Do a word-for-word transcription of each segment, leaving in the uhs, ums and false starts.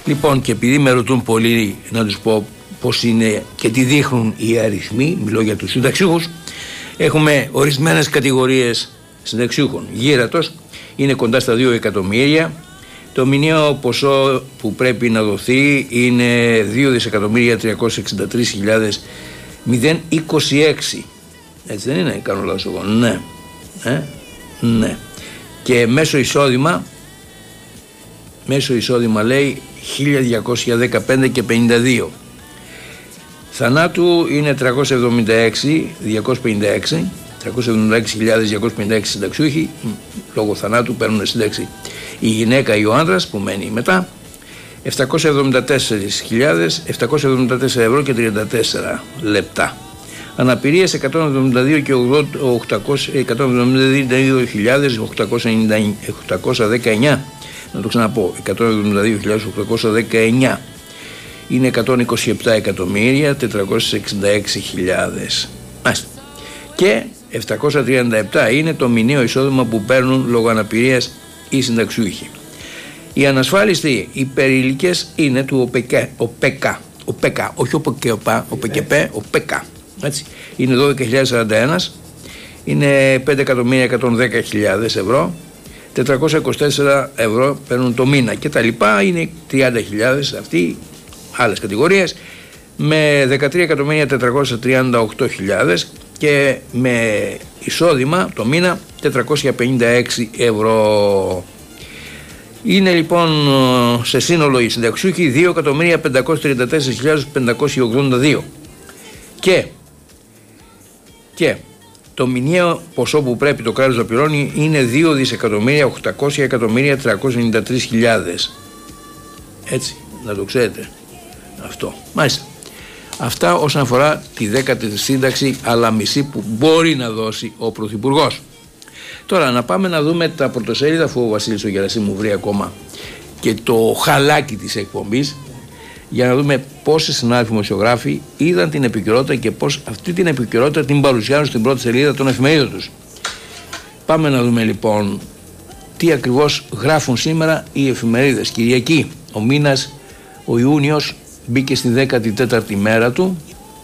Λοιπόν, και επειδή με ρωτούν πολλοί να τους πω πώς είναι και τι δείχνουν οι αριθμοί, μιλώ για τους συνταξιούχους, έχουμε ορισμένες κατηγορίες συνταξιούχων. Γύρατος είναι κοντά στα δύο εκατομμύρια. Το μηνιαίο ποσό που πρέπει να δοθεί είναι δύο δισεκατομμύρια τριακόσιες εξήντα τρεις χιλιάδες είκοσι έξι. Έτσι δεν είναι, κάνω λάθος εγώ? Ναι. Ε? Ναι. Και μέσο εισόδημα, μέσο εισόδημα λέει χίλια διακόσια δεκαπέντε και πενήντα δύο. Θανάτου είναι τριακόσια εβδομήντα έξι χιλιάδες διακόσιες πενήντα έξι συνταξιούχοι, λόγω θανάτου παίρνουν σύνταξη η γυναίκα ή ο άνδρας που μένει μετά. επτακόσιες εβδομήντα τέσσερις χιλιάδες επτακόσια εβδομήντα τέσσερα ευρώ και τριάντα τέσσερα λεπτά. Αναπηρίες εκατόν εβδομήντα δύο χιλιάδες οκτακόσια δεκαεννιά. Να το ξαναπώ, εκατόν εβδομήντα δύο χιλιάδες οκτακόσια δεκαεννιά. Είναι εκατόν είκοσι επτά εκατομμύρια τετρακόσιες εξήντα έξι χιλιάδες. Και επτακόσια τριάντα επτά είναι το μηνιαίο εισόδημα που παίρνουν λόγω αναπηρίας οι συνταξιούχοι. Οι ανασφάλιστοι υπερήλικες είναι του ΟΠΕΚΑ, ΟΠΕΚΑ, ΟΠΕΚΑ, όχι ο ΠΕΚΕΠΑ, ο ΠΕΚΕΠΕ, ΟΠΕΚΑ. Έτσι. Είναι δώδεκα χιλιάδες σαράντα ένα, είναι πέντε εκατομμύρια εκατόν δέκα χιλιάδες ευρώ, τετρακόσια είκοσι τέσσερα ευρώ παίρνουν το μήνα και τα λοιπά, είναι τριάντα χιλιάδες αυτοί, άλλες κατηγορίες, με δεκατρία εκατομμύρια τετρακόσια τριάντα οκτώ χιλιάδες και με εισόδημα το μήνα τετρακόσια πενήντα έξι ευρώ. Είναι λοιπόν σε σύνολο οι συνταξιούχοι δύο εκατομμύρια πεντακόσιες τριάντα τέσσερις χιλιάδες πεντακόσιες ογδόντα δύο και, και το μηνιαίο ποσό που πρέπει το κράτος να πληρώνει είναι δύο δισεκατομμύρια οκτακόσια εκατομμύρια τριακόσιες ενενήντα τρεις χιλιάδες. Έτσι, να το ξέρετε αυτό. Μάλιστα. Αυτά όσον αφορά τη δέκατη σύνταξη αλλά μισή που μπορεί να δώσει ο Πρωθυπουργός. Τώρα να πάμε να δούμε τα πρωτοσέλιδα, αφού ο Βασίλης ο Γερασίμου βρει ακόμα και το χαλάκι της εκπομπής, για να δούμε πόσοι συνάδελφοι δημοσιογράφοι είδαν την επικαιρότητα και πώς αυτή την επικαιρότητα την παρουσιάζουν στην πρώτη σελίδα των εφημερίδων τους. Πάμε να δούμε λοιπόν τι ακριβώς γράφουν σήμερα οι εφημερίδες. Κυριακή, ο μήνας, ο Ιούνιος, μπήκε στη δέκατη τέταρτη μέρα του.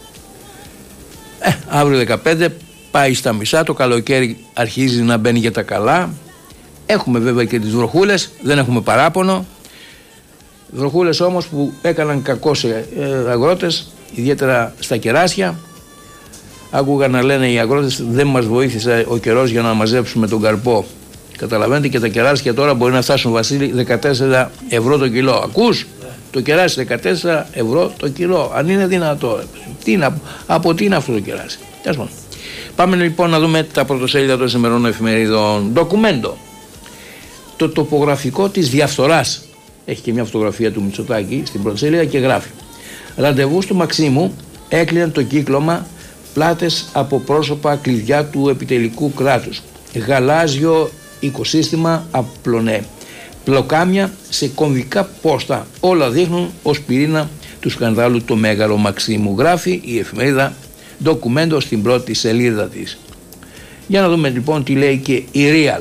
Ε, αύριο δεκαπέντε πάει στα μισά, το καλοκαίρι αρχίζει να μπαίνει για τα καλά. Έχουμε βέβαια και τις βροχούλες, δεν έχουμε παράπονο. Βροχούλες όμως που έκαναν κακό σε ε, αγρότες, ιδιαίτερα στα κεράσια. Άκουγα να λένε οι αγρότες, δεν μας βοήθησε ο καιρός για να μαζέψουμε τον καρπό. Καταλαβαίνετε, και τα κεράσια τώρα μπορεί να φτάσουν, Βασίλη, δεκατέσσερα ευρώ το κιλό. Ακούς? Το κεράσι δεκατέσσερα ευρώ το κιλό. Αν είναι δυνατό. Τι να, από τι είναι αυτό το κεράσι? Πάμε λοιπόν να δούμε τα πρωτοσέλιδα των σημερινών εφημερίδων. Ντοκουμέντο. Το τοπογραφικό της διαφθοράς. Έχει και μια φωτογραφία του Μητσοτάκη στην πρωτοσέλιδα και γράφει: ραντεβού του Μαξίμου έκλειναν το κύκλωμα, πλάτες από πρόσωπα κλειδιά του επιτελικού κράτους. Γαλάζιο οικοσύστημα απλωνέ. Πλοκάμια σε κομβικά πόστα. Όλα δείχνουν ως πυρήνα του σκανδάλου το Μέγαρο Μαξίμου. Γράφει η εφημερίδα Ντοκουμέντο στην πρώτη σελίδα της. Για να δούμε λοιπόν τι λέει και η Real.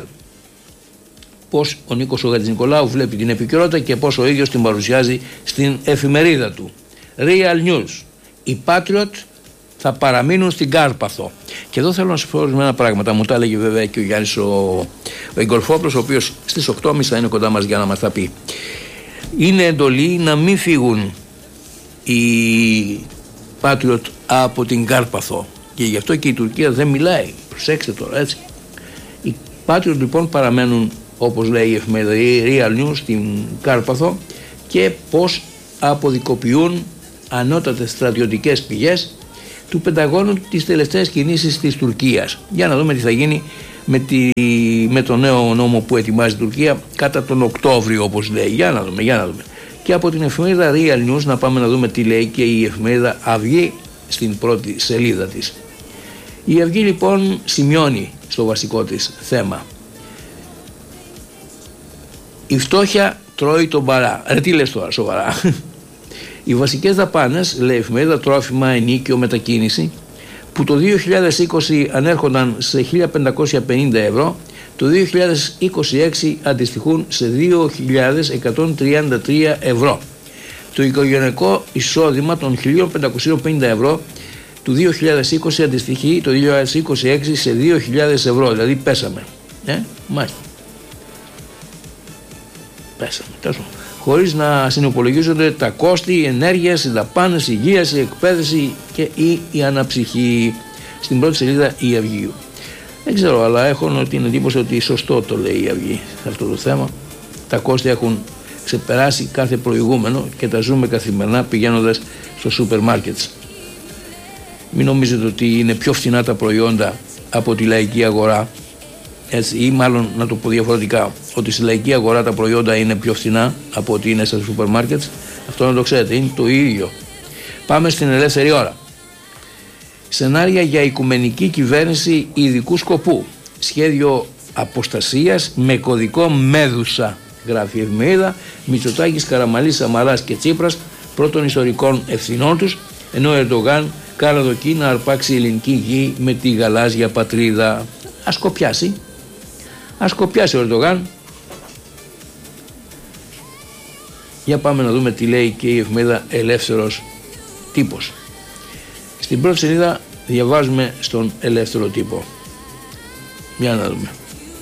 Πώς ο Νίκος ο Χατζηνικολάου βλέπει την επικαιρότητα και πώς ο ίδιος την παρουσιάζει στην εφημερίδα του. Real News. Οι Patriot θα παραμείνουν στην Κάρπαθο. Και εδώ θέλω να σου πω ορισμένα πράγματα. Μου τα έλεγε βέβαια και ο Γιάννης ο, ο Εγκολφόπλος, ο οποίος στις οκτώ και μισή θα είναι κοντά μας για να μας τα πει. Είναι εντολή να μην φύγουν οι Patriot από την Κάρπαθο. Και γι' αυτό και η Τουρκία δεν μιλάει. Προσέξτε τώρα, έτσι. Οι Patriot λοιπόν παραμένουν, όπως λέει η εφημερίδα Real News, στην Κάρπαθο, και πώς αποδικοποιούν ανώτατες στρατιωτικές πηγές του Πενταγώνου τις τελευταίες κινήσεις της Τουρκίας. Για να δούμε τι θα γίνει με, τη, με το νέο νόμο που ετοιμάζει η Τουρκία κατά τον Οκτώβριο, όπως λέει. Για να δούμε, για να δούμε. Και από την εφημερίδα Real News να πάμε να δούμε τι λέει και η εφημερίδα Αυγή στην πρώτη σελίδα της. Η Αυγή λοιπόν σημειώνει στο βασικό της θέμα: η φτώχεια τρώει τον παρά. Ρε, τι λες τώρα, σοβαρά? Οι βασικές δαπάνες, λέει η εφημερίδα, τρόφιμα, ενοίκιο, μετακίνηση, που το δύο χιλιάδες είκοσι ανέρχονταν σε χίλια πεντακόσια πενήντα ευρώ, το δύο χιλιάδες είκοσι έξι αντιστοιχούν σε δύο χιλιάδες εκατόν τριάντα τρία ευρώ. Το οικογενειακό εισόδημα των χίλια πεντακόσια πενήντα ευρώ του δύο χιλιάδες είκοσι αντιστοιχεί το δύο χιλιάδες είκοσι έξι σε δύο χιλιάδες ευρώ, δηλαδή πέσαμε. Ε, μάχη. Πέσαμε, τόσο. Χωρίς να συνυπολογίζονται τα κόστη, ενέργειας, οι δαπάνες, η υγεία, η εκπαίδευση και η, η αναψυχή. Στην πρώτη σελίδα η Αυγή. Δεν ξέρω, αλλά έχω την εντύπωση ότι σωστό το λέει η Αυγή σε αυτό το θέμα. Τα κόστη έχουν ξεπεράσει κάθε προηγούμενο και τα ζούμε καθημερινά πηγαίνοντας στο σούπερ μάρκετ. Μην νομίζετε ότι είναι πιο φθηνά τα προϊόντα από τη λαϊκή αγορά, έτσι, ή μάλλον να το πω διαφορετικά, ότι στη λαϊκή αγορά τα προϊόντα είναι πιο φθηνά από ότι είναι στα σούπερ μάρκετ. Αυτό να το ξέρετε, είναι το ίδιο. Πάμε στην ελεύθερη ώρα. Σενάρια για οικουμενική κυβέρνηση ειδικού σκοπού. Σχέδιο αποστασίας με κωδικό Μέδουσα, γράφει η εφημερίδα. Μητσοτάκης, Καραμανλής, Σαμαράς και Τσίπρας πρώτων ιστορικών ευθυνών τους, ενώ ο Ερντογάν καραδοκεί να αρπάξει ελληνική γη με τη γαλάζια πατρίδα. Ας κοπιάσει. Ας κοπιάσει ο Ερντογάν. Για πάμε να δούμε τι λέει και η εφημερίδα Ελεύθερος Τύπος. Στην πρώτη σελίδα διαβάζουμε στον ελεύθερο τύπο. Για να δούμε.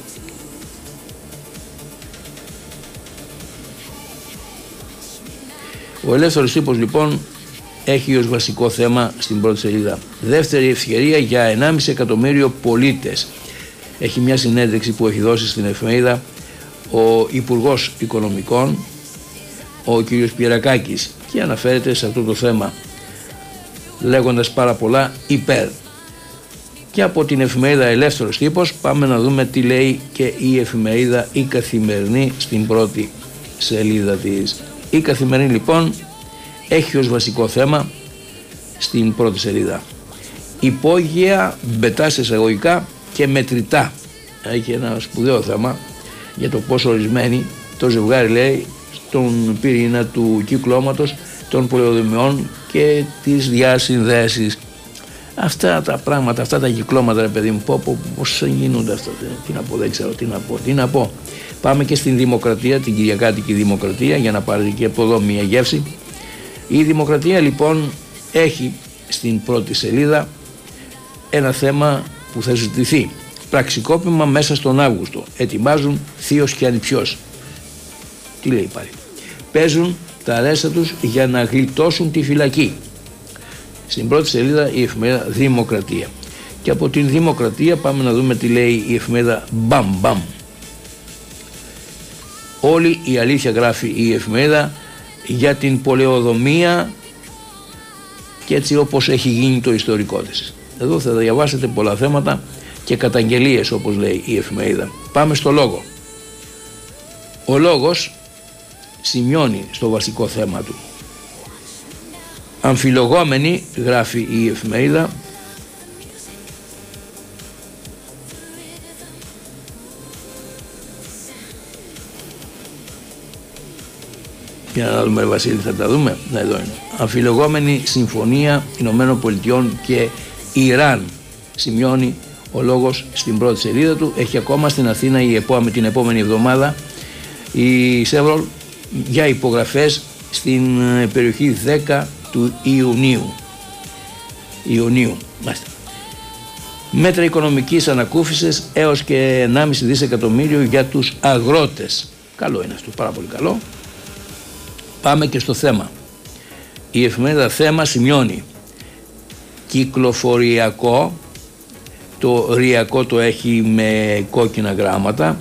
Ο ελεύθερος τύπος λοιπόν έχει ως βασικό θέμα στην πρώτη σελίδα δεύτερη ευκαιρία για ενάμιση εκατομμύριο πολίτες. Έχει μια συνέντευξη που έχει δώσει στην εφημερίδα ο Υπουργός Οικονομικών, ο κ. Πιερακάκης, και αναφέρεται σε αυτό το θέμα λέγοντας πάρα πολλά υπέρ. Και από την εφημερίδα Ελεύθερος Τύπος πάμε να δούμε τι λέει και η εφημερίδα Η Καθημερινή στην πρώτη σελίδα της. Η Καθημερινή λοιπόν έχει ως βασικό θέμα στην πρώτη σελίδα υπόγεια, μπετά σε εισαγωγικά και μετρητά. Έχει ένα σπουδαίο θέμα για το πόσο ορισμένοι το ζευγάρι, λέει, στον πυρήνα του κυκλώματος των πολεοδομιών και τις διασυνδέσεις. Αυτά τα πράγματα, αυτά τα κυκλώματα, ρε παιδί μου, πω, πω, πώς γίνονται αυτά, τι να πω, δεν ξέρω τι να πω, τι να πω. Πάμε και στην Δημοκρατία, την Κυριακάτικη Δημοκρατία, για να πάρετε και από εδώ μια γεύση. Η Δημοκρατία λοιπόν έχει στην πρώτη σελίδα ένα θέμα που θα ζητηθεί. Πραξικόπημα μέσα στον Αύγουστο. Ετοιμάζουν θείος και ανιψιός. Τι λέει πάλι. Παίζουν τα ρέστα τους για να γλιτώσουν τη φυλακή. Στην πρώτη σελίδα η εφημερίδα Δημοκρατία. Και από την Δημοκρατία πάμε να δούμε τι λέει η εφημερίδα Μπαμ Μπαμ. Όλη η αλήθεια, γράφει η εφημερίδα, για την πολεοδομία και έτσι όπως έχει γίνει το ιστορικό της. Εδώ θα διαβάσετε πολλά θέματα και καταγγελίες, όπως λέει η εφημερίδα. Πάμε στο Λόγο. Ο Λόγος σημειώνει στο βασικό θέμα του. Αμφιλογόμενη, γράφει η εφημερίδα, για να δούμε, Βασίλη, θα τα δούμε. Ναι, εδώ είναι. Αμφιλογόμενη συμφωνία Ηνωμένων Πολιτειών και Ιράν, σημειώνει ο Λόγος στην πρώτη σελίδα του. Έχει ακόμα στην Αθήνα η επό, με την επόμενη εβδομάδα η Σεύρολ για υπογραφές στην περιοχή δέκα του Ιουνίου. Ιουνίου, μάλιστα. Μέτρα οικονομικής ανακούφισης έως και ενάμιση δισεκατομμύριο για τους αγρότες. Καλό είναι αυτό, πάρα πολύ καλό. Πάμε και στο θέμα. Η εφημερίδα Θέμα σημειώνει κυκλοφοριακό, το ριακό το έχει με κόκκινα γράμματα,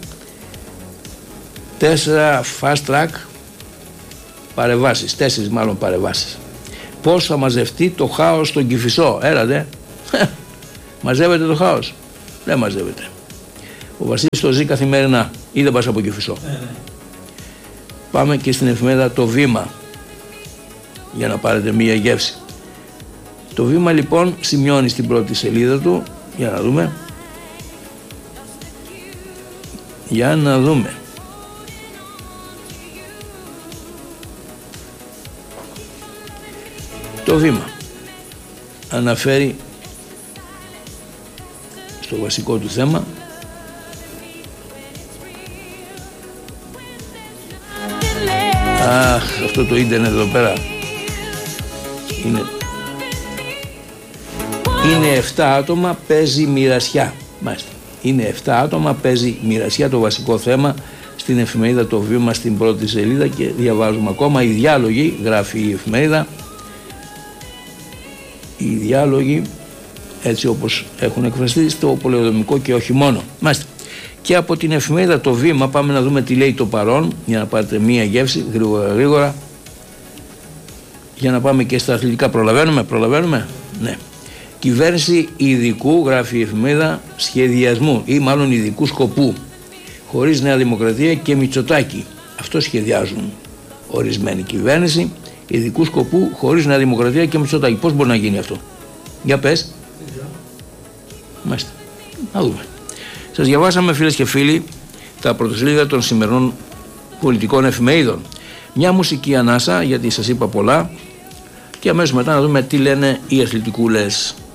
τέσσερα fast track παρεμβάσεις, τέσσερις μάλλον παρεμβάσεις. Πώς θα μαζευτεί το χάος στον Κηφισό, έρατε, μαζεύεται το χάος, δεν μαζεύεται. Ο Βασίλης το ζει καθημερινά, ή δεν πας από Κηφισό. Ε, ναι. Πάμε και στην εφημερίδα Το Βήμα, για να πάρετε μία γεύση. Το Βήμα λοιπόν σημειώνει στην πρώτη σελίδα του, για να δούμε, για να δούμε. Το Βήμα αναφέρει στο βασικό του θέμα Αχ, αυτό το ίντερνετ εδώ πέρα είναι, είναι εφτά άτομα, παίζει μοιρασιά. Μάλιστα. Είναι εφτά άτομα, παίζει μοιρασιά, το βασικό θέμα στην εφημερίδα Το Βήμα στην πρώτη σελίδα, και διαβάζουμε ακόμα οι διάλογοι, γράφει η εφημερίδα, οι διάλογοι έτσι όπως έχουν εκφραστεί στο πολεοδομικό και όχι μόνο. Μάλιστα. Και από την εφημερίδα Το Βήμα πάμε να δούμε τι λέει το παρόν, για να πάρετε μία γεύση γρήγορα γρήγορα, για να πάμε και στα αθλητικά. Προλαβαίνουμε, προλαβαίνουμε, ναι. Κυβέρνηση ειδικού, γράφει η εφημερίδα, σχεδιασμού ή μάλλον ειδικού σκοπού, χωρίς Νέα Δημοκρατία και Μητσοτάκη. Αυτό σχεδιάζουν ορισμένη κυβέρνηση, ειδικού σκοπού, χωρίς Νέα Δημοκρατία και Μητσοτάκη. Πώς μπορεί να γίνει αυτό? Για πες. Μάλιστα. Να δούμε. Σας διαβάσαμε, φίλες και φίλοι, τα πρωτοσέλιδα των σημερινών πολιτικών εφημερίδων. Μια μουσική ανάσα, γιατί σας είπα πολλά, και αμέσως μετά να δούμε τι λένε οι αθλητικούλες.